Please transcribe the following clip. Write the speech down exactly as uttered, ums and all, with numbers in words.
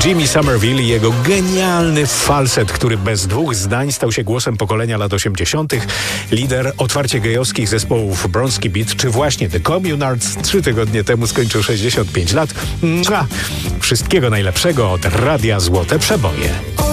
Jimmy Somerville i jego genialny falset, który bez dwóch zdań stał się głosem pokolenia lat osiemdziesiątych. Lider otwarcie gejowskich zespołów Bronski Beat, czy właśnie The Communards trzy tygodnie temu skończył sześćdziesiąt pięć lat. Mua! Wszystkiego najlepszego od Radia Złote Przeboje.